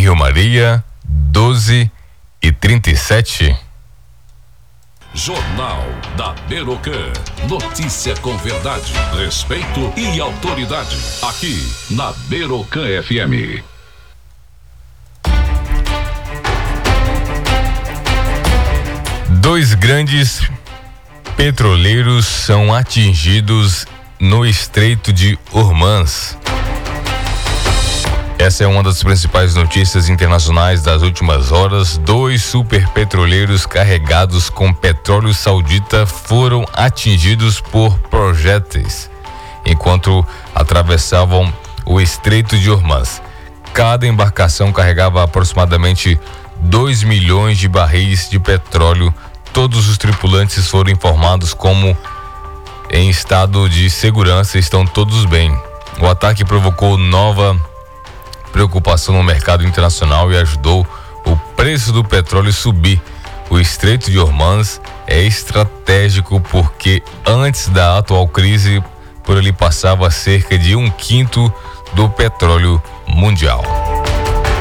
Rio Maria, 12h37. Jornal da Berocan. Notícia com verdade, respeito e autoridade. Aqui na Berocan FM. Dois grandes petroleiros são atingidos no Estreito de Hormuz. Essa é uma das principais notícias internacionais das últimas horas. Dois superpetroleiros carregados com petróleo saudita foram atingidos por projéteis enquanto atravessavam o Estreito de Hormuz. Cada embarcação carregava aproximadamente 2 milhões de barris de petróleo. Todos os tripulantes foram informados como em estado de segurança, estão todos bem. O ataque provocou nova preocupação no mercado internacional e ajudou o preço do petróleo subir. O Estreito de Hormuz é estratégico porque antes da atual crise, por ele passava cerca de 1/5 do petróleo mundial.